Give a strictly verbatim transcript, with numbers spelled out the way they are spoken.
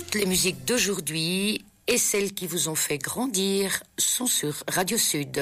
Toutes les musiques d'aujourd'hui et celles qui vous ont fait grandir sont sur Radio Sud.